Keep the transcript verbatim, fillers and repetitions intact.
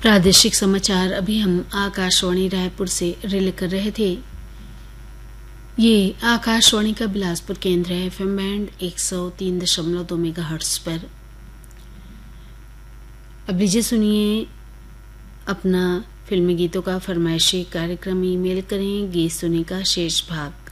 प्रादेशिक समाचार अभी हम आकाशवाणी रायपुर से रिले कर रहे थे। ये आकाशवाणी का बिलासपुर केंद्र है। एफएम बैंड एक सौ तीन दशमलव दो मेगाहर्ट्ज पर। अब लीजिए सुनिए अपना फिल्मी गीतों का फरमाइशी कार्यक्रम। ईमेल करें गीत सुने का शेष भाग